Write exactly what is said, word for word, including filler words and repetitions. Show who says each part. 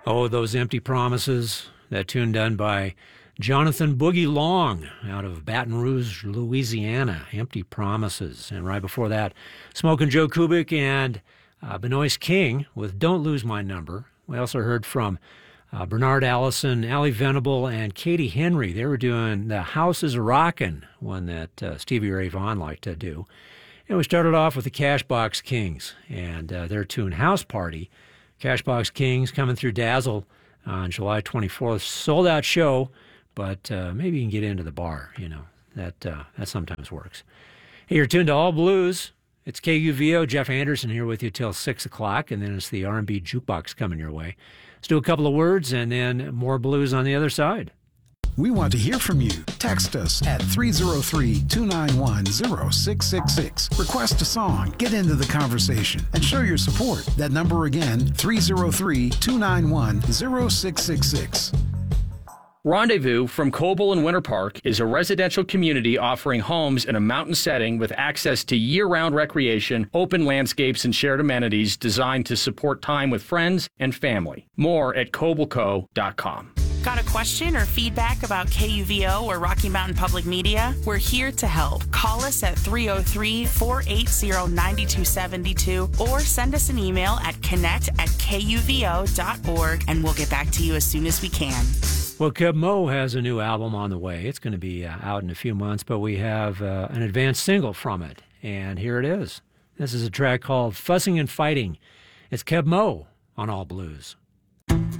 Speaker 1: Oh, those empty promises. That tune done by Jonathan Boogie Long out of Baton Rouge, Louisiana. Empty Promises. And right before that, Smokin' Joe Kubik and uh, Benoist King with Don't Lose My Number. We also heard from uh, Bernard Allison, Allie Venable, and Katie Henry. They were doing The House is a Rockin', one that uh, Stevie Ray Vaughan liked to do. And we started off with the Cashbox Kings and uh, their tune House Party. Cashbox Kings coming through Dazzle on July twenty-fourth. Sold out show, but uh, maybe you can get into the bar, you know. That uh, that sometimes works. Hey, you're tuned to All Blues. It's K U V O. Jeff Anderson here with you till six o'clock, and then it's the R and B Jukebox coming your way. Let's do a couple of words and then more blues on the other side.
Speaker 2: We want to hear from you. Text us at three oh three, two nine one, oh six six six. Request a song, get into the conversation, and show your support. That number again, three oh three, two nine one, oh six six six.
Speaker 3: Rendezvous from Coble and Winter Park is a residential community offering homes in a mountain setting with access to year-round recreation, open landscapes, and shared amenities designed to support time with friends and family. More at coble co dot com.
Speaker 4: Got a question or feedback about K U V O or Rocky Mountain Public Media? We're here to help. Call us at three oh three, four eight zero, nine two seven two or send us an email at connect at K U V O dot org and we'll get back to you as soon as we can.
Speaker 1: Well, Keb Mo has a new album on the way. It's going to be uh, out in a few months, but we have uh, an advanced single from it, and here it is. This is a track called Fussing and Fighting. It's Keb Mo on All Blues.